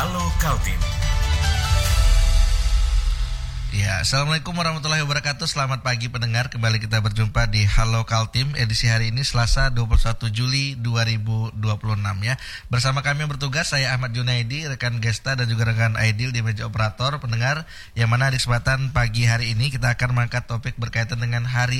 Halo Kaltim. Ya, Assalamualaikum warahmatullahi wabarakatuh. Selamat pagi pendengar. Kembali kita berjumpa di Halo Kaltim edisi hari ini Selasa 21 Juli 2026 ya. Bersama kami yang bertugas saya Ahmad Junaidi, rekan Gesta dan juga rekan Aidil di meja operator pendengar, yang mana di kesempatan pagi hari ini kita akan mengangkat topik berkaitan dengan Hari